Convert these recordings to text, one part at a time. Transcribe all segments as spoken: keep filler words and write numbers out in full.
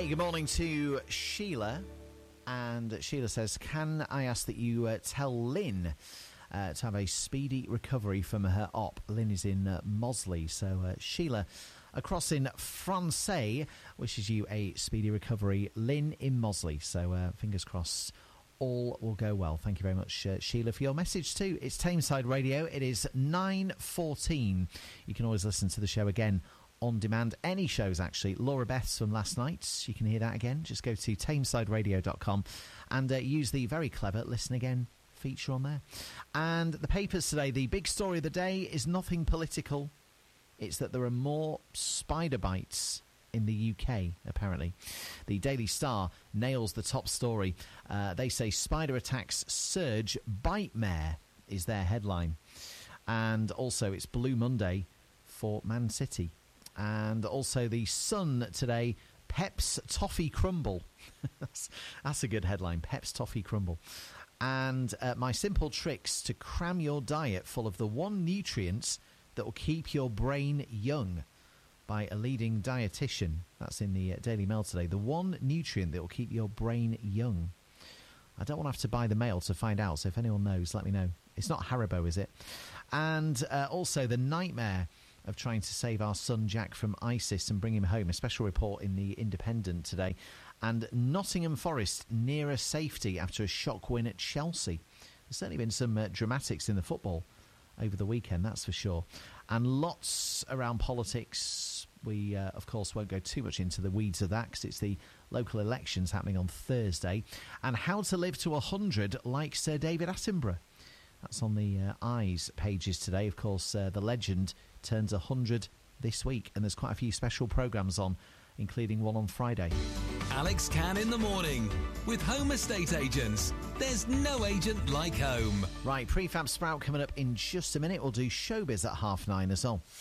Hey, good morning to Sheila. And Sheila says, can I ask that you uh, tell Lynn uh, to have a speedy recovery from her op? Lynn is in uh, Mosley. So, uh, Sheila, across in Francais, wishes you a speedy recovery. Lynn in Mosley. So, uh, fingers crossed, all will go well. Thank you very much, uh, Sheila, for your message too. It's Tameside Radio. It is nine fourteen. You can always listen to the show again on demand. Any shows, actually. Laura Beth's from last night. You can hear that again. Just go to tameside radio dot com and uh, use the very clever Listen Again feature on there. And the papers today, the big story of the day is nothing political. It's that there are more spider bites in the U K, apparently. The Daily Star nails the top story. Uh, they say spider attacks surge, bite mare is their headline. And also it's Blue Monday for Man City. And also the Sun today, Pep's Toffee Crumble. that's, that's a good headline, Pep's Toffee Crumble. And uh, my simple tricks to cram your diet full of the one nutrient that will keep your brain young, by a leading dietitian. That's in the uh, Daily Mail today. The one nutrient that will keep your brain young. I don't want to have to buy the Mail to find out, so if anyone knows, let me know. It's not Haribo, is it? And uh, also the nightmare of trying to save our son Jack from ISIS and bring him home. A special report in the Independent today. And Nottingham Forest nearer safety after a shock win at Chelsea. There's certainly been some uh, dramatics in the football over the weekend, that's for sure. And lots around politics. We, uh, of course, won't go too much into the weeds of that because it's the local elections happening on Thursday. And how to live to one hundred like Sir David Attenborough. That's on the uh, Eyes pages today. Of course, uh, the legend turns one hundred this week, and there's quite a few special programmes on, including one on Friday. Alex Can in the morning with Home Estate Agents. There's no agent like home. Right, Prefab Sprout coming up in just a minute. We'll do Showbiz at half nine as well.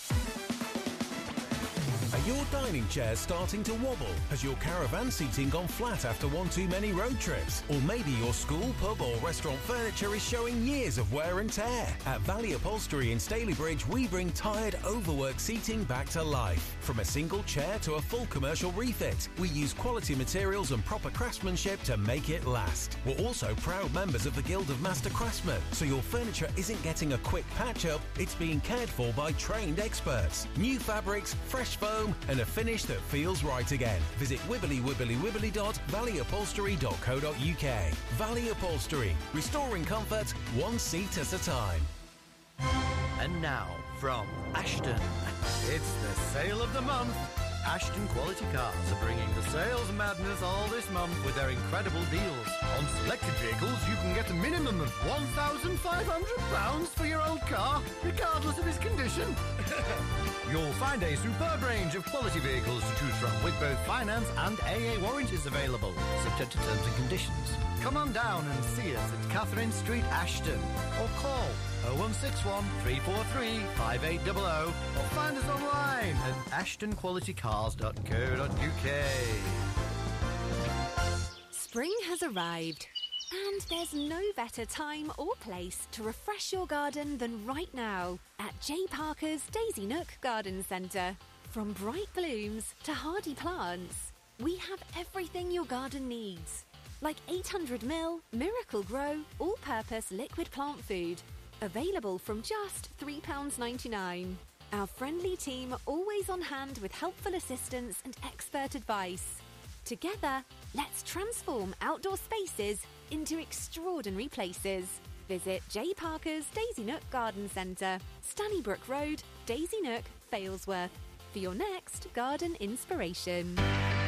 Are your dining chairs starting to wobble? Has your caravan seating gone flat after one too many road trips? Or maybe your school, pub or restaurant furniture is showing years of wear and tear? At Valley Upholstery in Stalybridge, we bring tired, overworked seating back to life. From a single chair to a full commercial refit, we use quality materials and proper craftsmanship to make it last. We're also proud members of the Guild of Master Craftsmen, so your furniture isn't getting a quick patch-up, it's being cared for by trained experts. New fabrics, fresh foam, and a finish that feels right again. Visit wibbly wibbly wibbly dot valley upholstery dot co dot uk. Valley Upholstery, restoring comfort one seat at a time. And now from Ashton, it's the sale of the month. Ashton Quality Cars are bringing the sales madness all this month with their incredible deals. On selected vehicles, you can get a minimum of one thousand five hundred pounds for your old car, regardless of its condition. You'll find a superb range of quality vehicles to choose from, with both finance and A A warranties available, subject to terms and conditions. Come on down and see us at Catherine Street, Ashton, or call oh one six one, three four three, five eight zero zero, or find us online at ashton quality cars dot co dot uk. Spring has arrived, and there's no better time or place to refresh your garden than right now at J Parker's Daisy Nook Garden Centre. From bright blooms to hardy plants, we have everything your garden needs, like eight hundred milliliter Miracle Grow all-purpose liquid plant food, available from just three pounds ninety-nine. Our friendly team always on hand with helpful assistance and expert advice. Together, let's transform outdoor spaces into extraordinary places. Visit J Parker's Daisy Nook Garden Centre, Stannybrook Road, Daisy Nook, Failsworth, for your next garden inspiration.